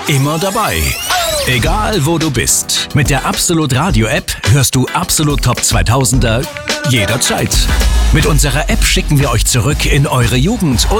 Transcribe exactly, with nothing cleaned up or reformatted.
immer dabei. Egal wo du bist. Mit der Absolut Radio App hörst du Absolut Top zweitausender jederzeit. Mit unserer App schicken wir euch zurück in eure Jugend